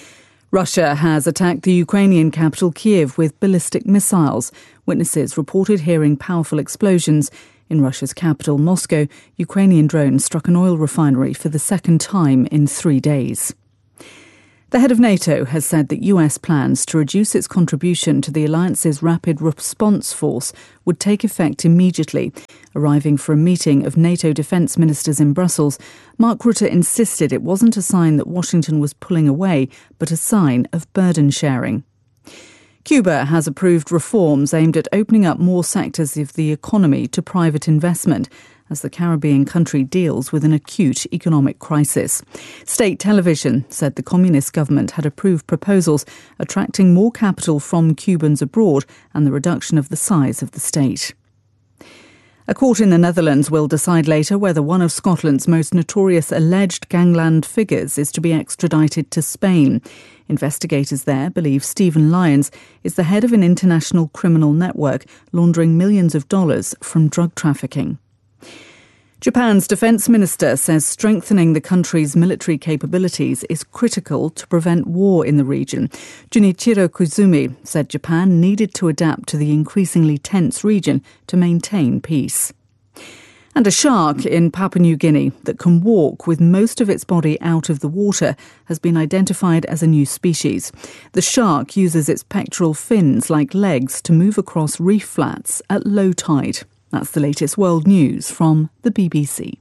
Russia has attacked the Ukrainian capital Kiev with ballistic missiles. Witnesses reported hearing powerful explosions. In Russia's capital, Moscow, Ukrainian drones struck an oil refinery for the second time in three days. The head of NATO has said that U S plans to reduce its contribution to the alliance's rapid response force would take effect immediately. Arriving for a meeting of NATO defence ministers in Brussels, Mark Rutte insisted it wasn't a sign that Washington was pulling away, but a sign of burden sharing. Cuba has approved reforms aimed at opening up more sectors of the economy to private investment as the Caribbean country deals with an acute economic crisis. State television said the communist government had approved proposals attracting more capital from Cubans abroad and the reduction of the size of the state. A court in the Netherlands will decide later whether one of Scotland's most notorious alleged gangland figures is to be extradited to Spain. Investigators there believe Stephen Lyons is the head of an international criminal network laundering millions of dollars from drug trafficking. Japan's defence minister says strengthening the country's military capabilities is critical to prevent war in the region. Junichiro Koizumi said Japan needed to adapt to the increasingly tense region to maintain peace. And a shark in Papua New Guinea that can walk with most of its body out of the water has been identified as a new species. The shark uses its pectoral fins like legs to move across reef flats at low tide. That's the latest world news from the B B C.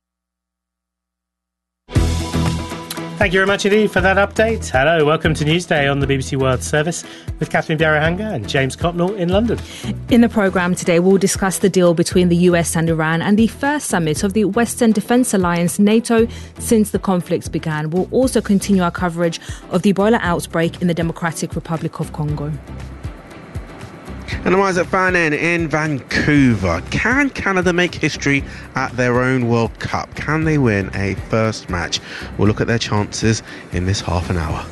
Thank you very much indeed for that update. Hello, welcome to Newsday on the B B C World Service with Catherine Darahanga and James Copnell in London. In the programme today, we'll discuss the deal between the U S and Iran and the first summit of the Western Defence Alliance, NATO, since the conflicts began. We'll also continue our coverage of the Ebola outbreak in the Democratic Republic of Congo. And I'm Isaac Fannin in Vancouver. Can Canada make history at their own World Cup? Can they win a first match? We'll look at their chances in this half an hour.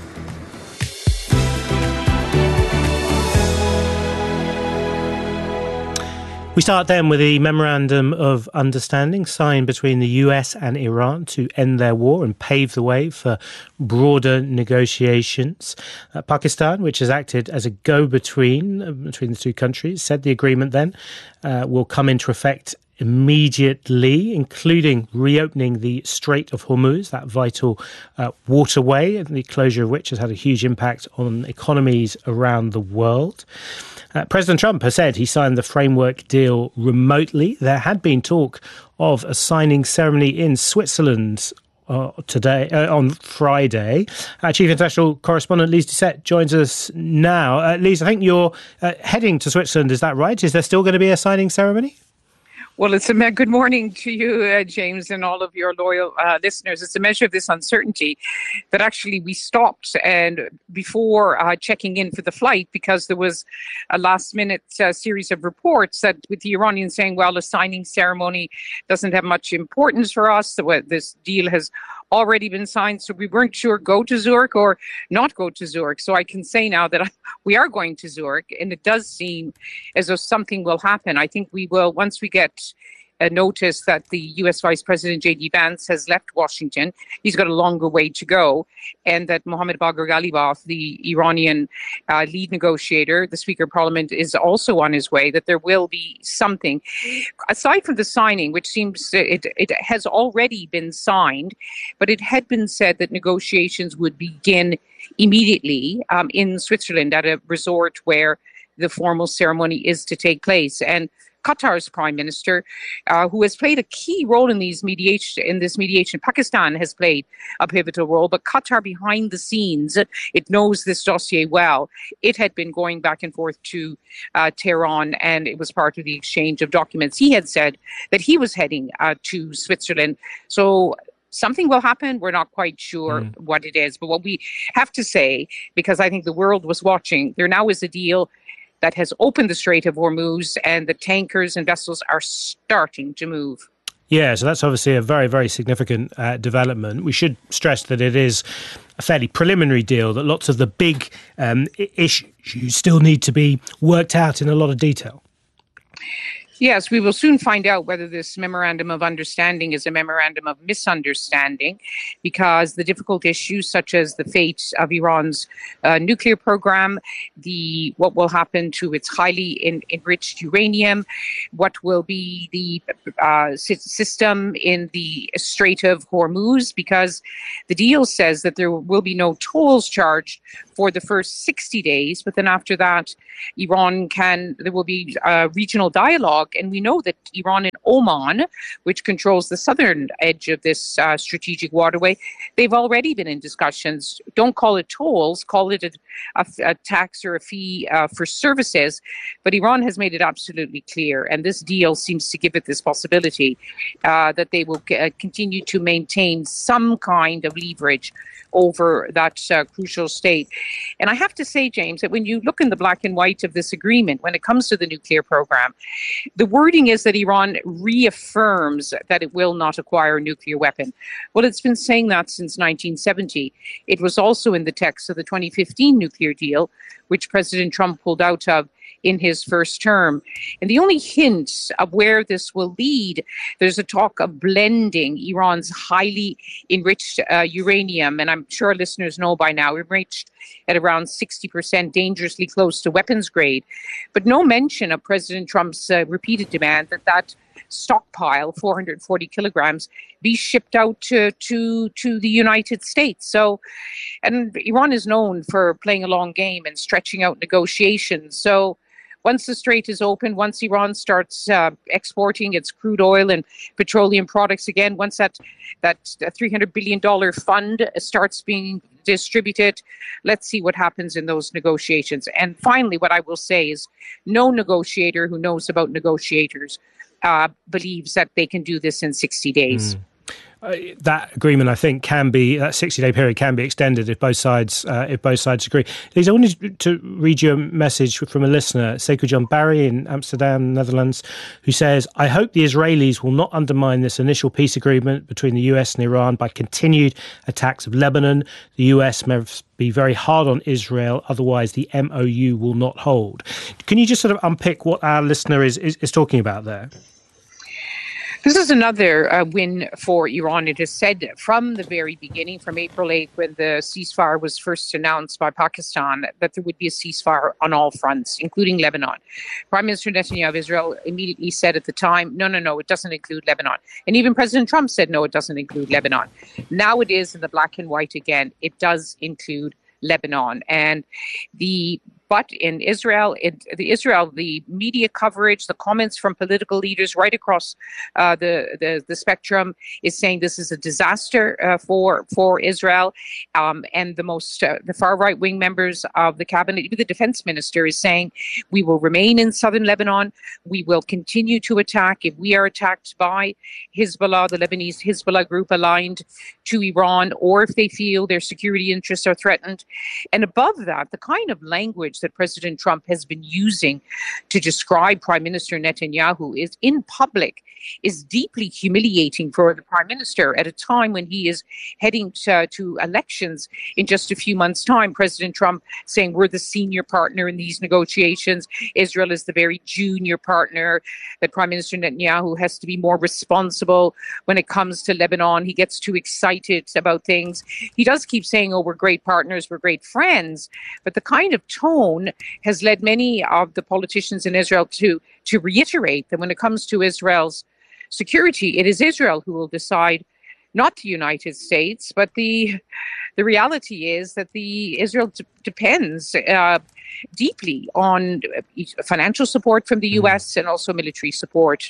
We start then with the Memorandum of Understanding signed between the U S and Iran to end their war and pave the way for broader negotiations. Uh, Pakistan, which has acted as a go-between uh, between the two countries, said the agreement then uh, will come into effect immediately, including reopening the Strait of Hormuz, that vital uh, waterway, and the closure of which has had a huge impact on economies around the world. Uh, President Trump has said he signed the framework deal remotely. There had been talk of a signing ceremony in Switzerland uh, today, uh, on Friday. Our Chief International Correspondent Lise Doucette joins us now. Uh, Lise, I think you're uh, heading to Switzerland, is that right? Is there still going to be a signing ceremony? Well, it's a me- good morning to you, uh, James, and all of your loyal uh, listeners. It's a measure of this uncertainty that actually we stopped and before uh, checking in for the flight, because there was a last-minute uh, series of reports that with the Iranians saying, well, a signing ceremony doesn't have much importance for us. This deal has already been signed, so we weren't sure go to Zurich or not go to Zurich. So I can say now that we are going to Zurich, and it does seem as though something will happen. I think we will, once we get a notice that the U S Vice President J D Vance has left Washington, he's got a longer way to go, and that Mohammad Bagher Ghalibaf, the Iranian uh, lead negotiator, the Speaker of Parliament, is also on his way, that there will be something. Aside from the signing, which seems it, it has already been signed, but it had been said that negotiations would begin immediately um, in Switzerland at a resort where the formal ceremony is to take place. And Qatar's prime minister, uh, who has played a key role in these mediation, in this mediation. Pakistan has played a pivotal role, but Qatar behind the scenes, it knows this dossier well. It had been going back and forth to uh, Tehran, and it was part of the exchange of documents. He had said that he was heading uh, to Switzerland. So something will happen. We're not quite sure mm. what it is. But what we have to say, because I think the world was watching, there now is a deal that has opened the Strait of Hormuz, and the tankers and vessels are starting to move. Yeah, so that's obviously a very, very significant uh, development. We should stress that it is a fairly preliminary deal, that lots of the big um, issues still need to be worked out in a lot of detail. Yes, we will soon find out whether this memorandum of understanding is a memorandum of misunderstanding, because the difficult issues such as the fate of Iran's uh, nuclear program, the what will happen to its highly in, enriched uranium, what will be the uh, system in the Strait of Hormuz, because the deal says that there will be no tolls charged for the first sixty days, but then after that, Iran can, there will be a regional dialogue. And we know that Iran and Oman, which controls the southern edge of this uh, strategic waterway, they've already been in discussions. Don't call it tolls, call it a, a, a tax or a fee uh, for services. But Iran has made it absolutely clear, and this deal seems to give it this possibility uh, that they will uh, continue to maintain some kind of leverage over that uh, crucial state. And I have to say, James, that when you look in the black and white of this agreement, when it comes to the nuclear program, the wording is that Iran reaffirms that it will not acquire a nuclear weapon. Well, it's been saying that since nineteen seventy. It was also in the text of the twenty fifteen nuclear deal, which President Trump pulled out of in his first term. And the only hint of where this will lead, there's a talk of blending Iran's highly enriched uh, uranium, and I'm sure listeners know by now, enriched at around sixty percent, dangerously close to weapons grade. But no mention of President Trump's uh, repeated demand that that stockpile, four hundred forty kilograms, be shipped out to, to, to the United States. So, and Iran is known for playing a long game and stretching out negotiations. So once the strait is open, once Iran starts uh, exporting its crude oil and petroleum products again, once that, that three hundred billion dollars fund starts being distributed, let's see what happens in those negotiations. And finally, what I will say is no negotiator who knows about negotiators uh, believes that they can do this in sixty days. Mm. Uh, that agreement, I think, can be that sixty-day period can be extended if both sides uh, if both sides agree. Lisa, I wanted to read you a message from a listener, Sekou John Barry in Amsterdam, Netherlands, who says, "I hope the Israelis will not undermine this initial peace agreement between the U S and Iran by continued attacks of Lebanon. The U S must be very hard on Israel, otherwise the M O U will not hold." Can you just sort of unpick what our listener is is, is talking about there? This is another uh, win for Iran. It is said from the very beginning, from April eighth, when the ceasefire was first announced by Pakistan, that there would be a ceasefire on all fronts, including Lebanon. Prime Minister Netanyahu of Israel immediately said at the time, no, no, no, it doesn't include Lebanon. And even President Trump said, no, it doesn't include Lebanon. Now it is in the black and white again. It does include Lebanon. And the But in Israel, it, the Israel, the media coverage, the comments from political leaders right across uh, the, the the spectrum is saying this is a disaster uh, for for Israel, um, and the most uh, the far right wing members of the cabinet, even the defense minister, is saying we will remain in southern Lebanon. We will continue to attack if we are attacked by Hezbollah, the Lebanese Hezbollah group aligned to Iran, or if they feel their security interests are threatened. And above that, the kind of language that President Trump has been using to describe Prime Minister Netanyahu is in public is deeply humiliating for the Prime Minister at a time when he is heading to, to elections in just a few months' time. President Trump saying we're the senior partner in these negotiations. Israel is the very junior partner. That Prime Minister Netanyahu has to be more responsible when it comes to Lebanon. He gets too excited about things. He does keep saying, oh, we're great partners, we're great friends. But the kind of tone has led many of the politicians in Israel to, to reiterate that when it comes to Israel's security, it is Israel who will decide, not the United States. But the the reality is that the Israel d- depends uh, deeply on financial support from the U S and also military support.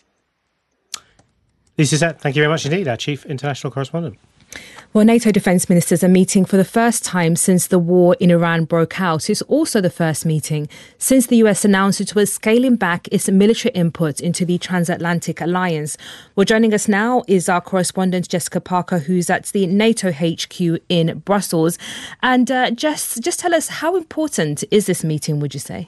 Lisa Sett, thank you very much indeed, our Chief International Correspondent. Well, NATO defence ministers are meeting for the first time since the war in Iran broke out. It's also the first meeting since the U S announced it was scaling back its military input into the transatlantic alliance. Well, joining us now is our correspondent Jessica Parker, who's at the NATO H Q in Brussels. And uh, Jess, just tell us, how important is this meeting, would you say?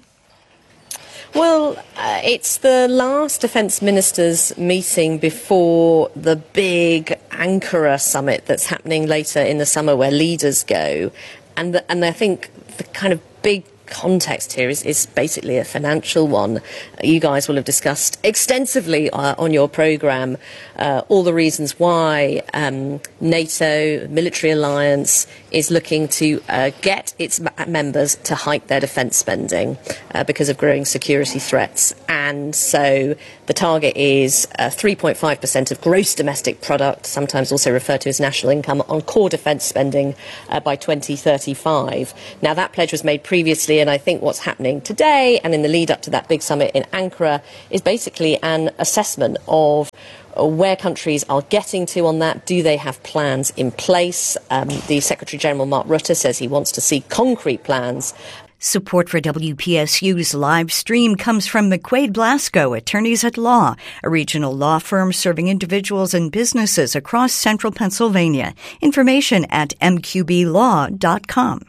Well, uh, it's the last defence ministers meeting before the big Ankara summit that's happening later in the summer, where leaders go. And the, and I think the kind of big context here is, is basically a financial one. You guys will have discussed extensively uh, on your programme uh, all the reasons why um, NATO, military alliance, is looking to uh, get its members to hike their defence spending uh, because of growing security threats. And so the target is uh, three point five percent of gross domestic product, sometimes also referred to as national income, on core defence spending uh, by twenty thirty-five. Now, that pledge was made previously, and I think what's happening today and in the lead up to that big summit in Ankara is basically an assessment of where countries are getting to on that. Do they have plans in place? Um, the Secretary-General, Mark Rutte, says he wants to see concrete plans. Support for W P S U's live stream comes from McQuaid Blasco, Attorneys at Law, a regional law firm serving individuals and businesses across central Pennsylvania. Information at m q b law dot com.